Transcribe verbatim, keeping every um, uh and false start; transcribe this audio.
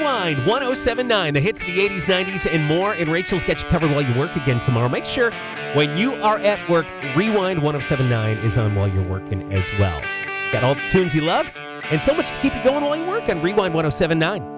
Rewind one oh seven point nine, the hits of the eighties, nineties, and more. And Rachel's got you covered while you work again tomorrow. Make sure when you are at work, Rewind one oh seven point nine is on while you're working as well. Got all the tunes you love and so much to keep you going while you work on Rewind one oh seven point nine.